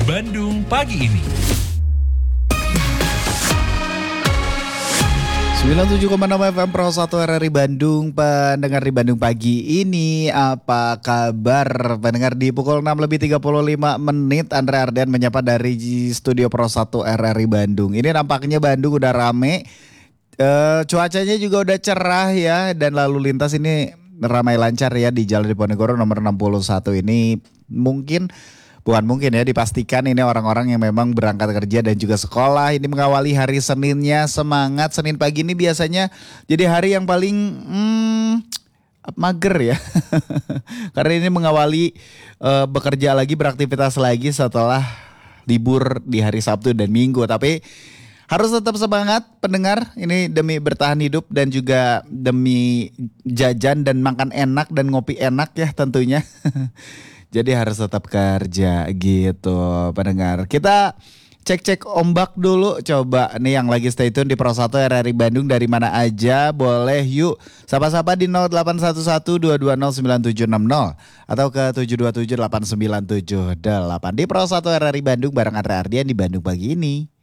Bandung pagi ini. 97,6 FM Pro 1 RRI Bandung, pendengar di Bandung pagi ini, apa kabar pendengar? Di pukul 6:35 Andre Ardian menyapa dari studio Pro 1 RRI Bandung. Ini nampaknya Bandung udah rame, cuacanya juga udah cerah ya, dan lalu lintas ini ramai lancar ya di Jalan Diponegoro nomor 61 ini. Bukan mungkin ya, dipastikan ini orang-orang yang memang berangkat kerja dan juga sekolah. Ini mengawali hari Seninnya, semangat. Senin pagi ini biasanya jadi hari yang paling mager ya. Karena ini mengawali bekerja lagi, beraktivitas lagi setelah libur di hari Sabtu dan Minggu. Tapi harus tetap semangat pendengar, ini demi bertahan hidup dan juga demi jajan dan makan enak dan ngopi enak ya tentunya. Jadi harus tetap kerja gitu pendengar. Kita cek-cek ombak dulu coba nih yang lagi stay tune di Pro 1 RRI Bandung dari mana aja boleh yuk. Sapa-sapa di 0811-220-9760 atau ke 727-8978 di Pro 1 RRI Bandung bareng Andre Ardian di Bandung pagi ini.